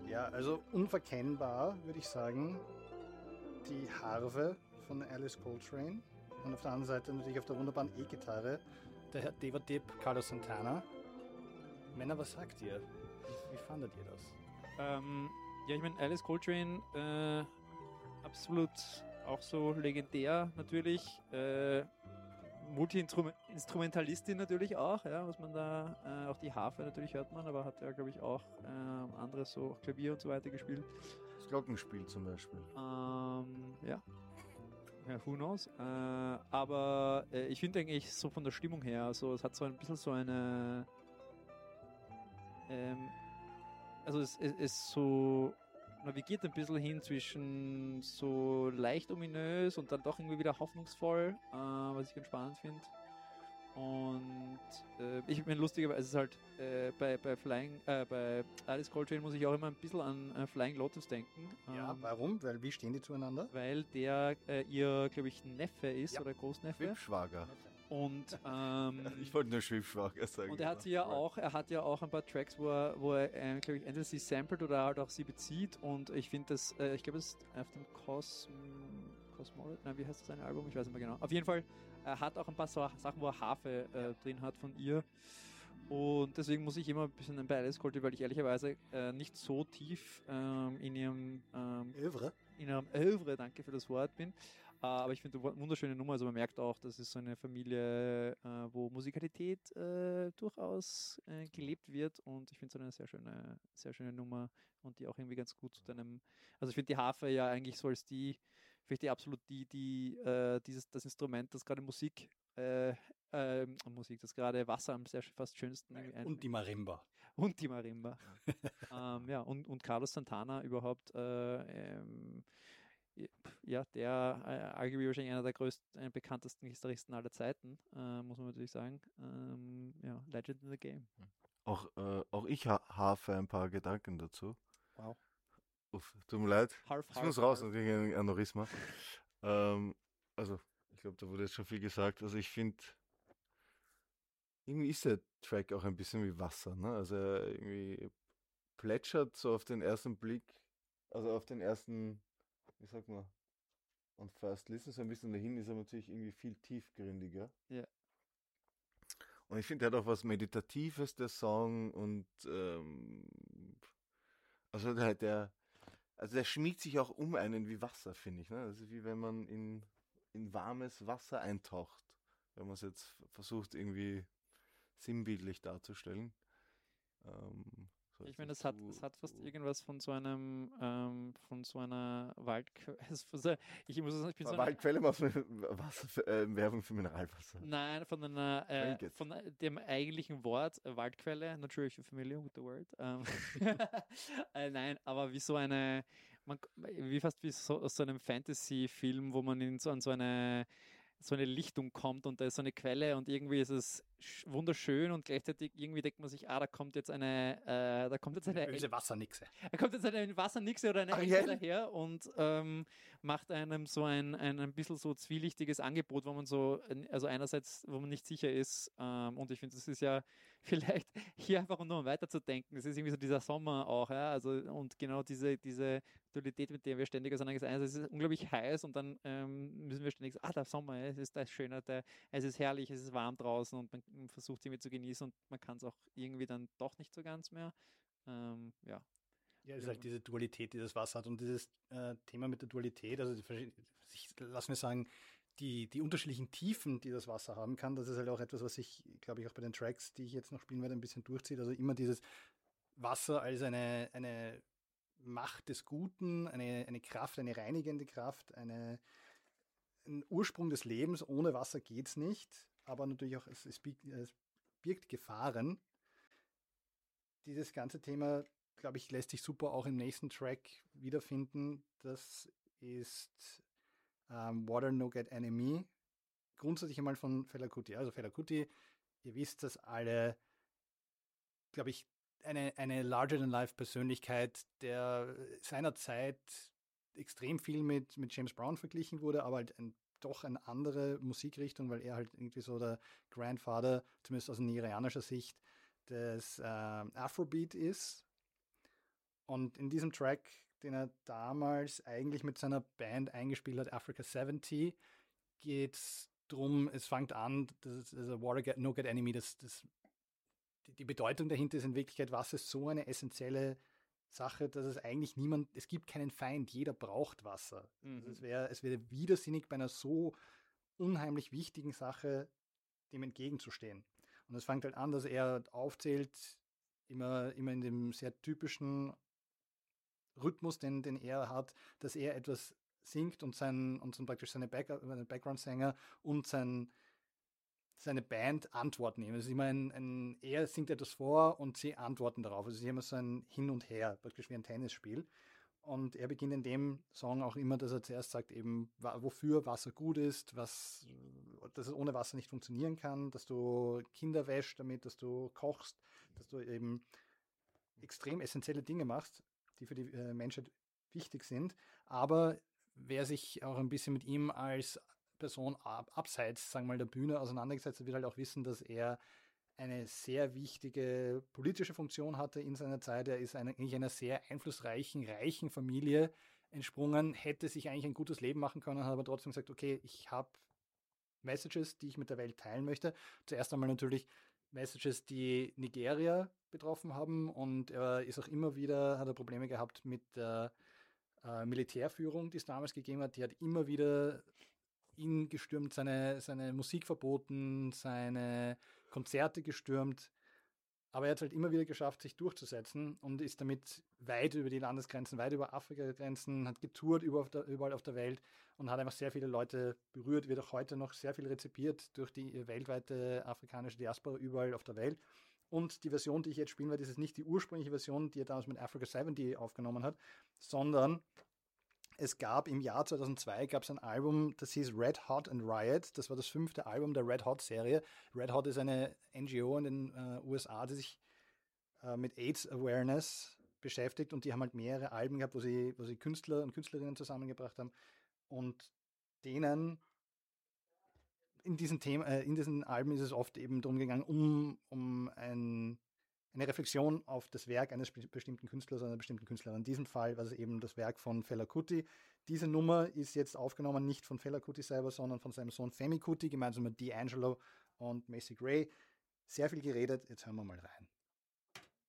Ja, also unverkennbar, würde ich sagen, die Harfe von Alice Coltrane und auf der anderen Seite natürlich auf der wunderbaren E-Gitarre der Herr Devadip Carlos Santana. Männer, was sagt ihr? Wie fandet ihr das? Ja, ich meine, Alice Coltrane, absolut auch so legendär natürlich. Multi-Instrumentalistin natürlich auch, ja, was man da, auch die Harfe natürlich hört man, aber hat ja, glaube ich, auch anderes, so Klavier und so weiter gespielt. Das Glockenspiel zum Beispiel. Ja, who knows? Aber ich finde eigentlich so von der Stimmung her, also es hat so ein bisschen so eine, also es so navigiert ein bisschen hin zwischen so leicht ominös und dann doch irgendwie wieder hoffnungsvoll, was ich ganz spannend finde. Und ich meine, lustigerweise ist es halt bei Alice Coltrane muss ich auch immer ein bisschen an Flying Lotus denken. Ja, warum? Weil wie stehen die zueinander? Weil der ihr, glaube ich, Neffe ist, Ja. oder Großneffe. Schwibschwager. Und Ich wollte nur Schwibschwager sagen. und er hat ja auch ein paar Tracks, wo er glaube ich, entweder sie samplet oder halt auch sie bezieht. Und ich finde das, ich glaube, es ist auf dem Cosmolet, nein, wie heißt das seine Album? Ich weiß nicht mehr genau. Auf jeden Fall, er hat auch ein paar so Sachen, wo er Harfe drin hat von ihr. Und deswegen muss ich immer ein bisschen bei Alice Coltrane, weil ich ehrlicherweise nicht so tief in ihrem Övre, danke für das Wort, bin. Aber ich finde eine wunderschöne Nummer. Also man merkt auch, das ist so eine Familie, wo Musikalität durchaus gelebt wird. Und ich finde es eine sehr schöne Nummer und die auch irgendwie ganz gut zu deinem. Also ich finde die Harfe ja eigentlich so als vielleicht die absolut das Instrument, das gerade Musik, das gerade Wasser am fast schönsten irgendwie einfängt. Und die Marimba. Und die Marimba. Ja, und Carlos Santana überhaupt, ja, der arguably wahrscheinlich einer der größten, bekanntesten Gitarristen aller Zeiten, muss man natürlich sagen. Ja, Legend in the Game. Auch ich habe ein paar Gedanken dazu. Wow. Uff, tut mir leid. Das muss raus, natürlich ein Aneurysma. Also, ich glaube, da wurde jetzt schon viel gesagt. Also, ich finde, irgendwie ist der Track auch ein bisschen wie Wasser, ne? Also, er irgendwie plätschert so auf den ersten Blick, also auf den ersten, wie sagt man, on first listen, so ein bisschen dahin ist er natürlich irgendwie viel tiefgründiger. Ja. Und ich finde, der hat auch was Meditatives, der Song, und also der schmiegt sich auch um einen wie Wasser, finde ich. Ne? Also wie wenn man in warmes Wasser eintaucht, wenn man es jetzt versucht, irgendwie sinnbildlich darzustellen. So Ich meine, es hat fast irgendwas von so einer Waldquelle. Ich muss sagen, ich bin so Waldquelle macht Werbung für Mineralwasser. Nein, von dem eigentlichen Wort Waldquelle. Not sure if you're familiar with the word. Nein, aber wie fast wie so aus so einem Fantasy-Film, wo man an so eine Lichtung kommt und da ist so eine Quelle und irgendwie ist es wunderschön und gleichzeitig irgendwie denkt man sich, da kommt jetzt eine böse Wassernixe. Da kommt jetzt eine Wassernixe oder eine Echse daher und macht einem so ein bisschen so zwielichtiges Angebot, wo man also einerseits, wo man nicht sicher ist, und ich finde, das ist ja vielleicht hier einfach, um nur weiterzudenken, das ist irgendwie so dieser Sommer auch, ja, also und genau diese Dualität, mit der wir ständig auseinandergesetzt sind. Also es ist unglaublich heiß und dann müssen wir ständig sagen, der Sommer, es ist das Schöne, es ist herrlich, es ist warm draußen und man versucht irgendwie zu genießen und man kann es auch irgendwie dann doch nicht so ganz mehr. Ja. Ja, es ist halt diese Dualität, die das Wasser hat. Und dieses Thema mit der Dualität, also lass mir sagen, die unterschiedlichen Tiefen, die das Wasser haben kann, das ist halt auch etwas, was sich, glaube ich, auch bei den Tracks, die ich jetzt noch spielen werde, ein bisschen durchzieht. Also immer dieses Wasser als eine Macht des Guten, eine Kraft, eine reinigende Kraft, ein Ursprung des Lebens. Ohne Wasser geht's nicht, aber natürlich auch, es birgt Gefahren. Dieses ganze Thema, glaube ich, lässt sich super auch im nächsten Track wiederfinden. Das ist Water No Get Enemy. Grundsätzlich einmal von Fela Kuti. Also Fela Kuti, ihr wisst das alle, glaube ich, eine Larger-than-Life-Persönlichkeit, der seinerzeit extrem viel mit James Brown verglichen wurde, aber halt doch eine andere Musikrichtung, weil er halt irgendwie so der Grandfather, zumindest aus nigerianischer Sicht, des Afrobeat ist. Und in diesem Track, den er damals eigentlich mit seiner Band eingespielt hat, Africa 70, geht es drum, es fängt an, das Water No Get Enemy, die Bedeutung dahinter ist in Wirklichkeit, was ist so eine essentielle Sache, dass es eigentlich es gibt keinen Feind, jeder braucht Wasser. Also es wäre widersinnig, bei einer so unheimlich wichtigen Sache dem entgegenzustehen. Und es fängt halt an, dass er aufzählt, immer in dem sehr typischen Rhythmus, den er hat, dass er etwas singt und praktisch seine Background-Sänger und seine Band Antworten nehmen. Es ist immer er singt etwas vor und sie antworten darauf. Also sie haben so ein Hin und Her, praktisch wie ein Tennisspiel. Und er beginnt in dem Song auch immer, dass er zuerst sagt eben, wofür Wasser gut ist, dass es ohne Wasser nicht funktionieren kann, dass du Kinder wäschst damit, dass du kochst, dass du eben extrem essentielle Dinge machst, die für die Menschheit wichtig sind. Aber wer sich auch ein bisschen mit ihm als Person abseits, sagen wir mal, der Bühne auseinandergesetzt hat, wird halt auch wissen, dass er eine sehr wichtige politische Funktion hatte in seiner Zeit. Er ist eigentlich einer sehr einflussreichen, reichen Familie entsprungen, hätte sich eigentlich ein gutes Leben machen können, hat aber trotzdem gesagt, okay, ich habe Messages, die ich mit der Welt teilen möchte. Zuerst einmal natürlich Messages, die Nigeria betroffen haben, und er ist auch immer wieder, hat er Probleme gehabt mit der Militärführung, die es damals gegeben hat. Die hat immer wieder ihn gestürmt, seine Musik verboten, seine Konzerte gestürmt. Aber er hat es halt immer wieder geschafft, sich durchzusetzen und ist damit weit über die Landesgrenzen, weit über Afrika-Grenzen, hat getourt überall auf der Welt und hat einfach sehr viele Leute berührt, wird auch heute noch sehr viel rezipiert durch die weltweite afrikanische Diaspora überall auf der Welt. Und die Version, die ich jetzt spielen werde, ist nicht die ursprüngliche Version, die er damals mit Africa 70 aufgenommen hat, sondern es gab im Jahr 2002 ein Album, das hieß Red Hot and Riot. Das war das 5. Album der Red Hot Serie. Red Hot ist eine NGO in den USA, die sich mit AIDS Awareness beschäftigt, und die haben halt mehrere Alben gehabt, wo sie Künstler und Künstlerinnen zusammengebracht haben und denen in diesen Alben ist es oft eben darum gegangen, um eine Reflexion auf das Werk eines bestimmten Künstlers oder einer bestimmten Künstlerin. In diesem Fall war es eben das Werk von Fela Kuti. Diese Nummer ist jetzt aufgenommen, nicht von Fela Kuti selber, sondern von seinem Sohn Femi Kuti, gemeinsam mit D'Angelo und Macy Gray. Sehr viel geredet, jetzt hören wir mal rein.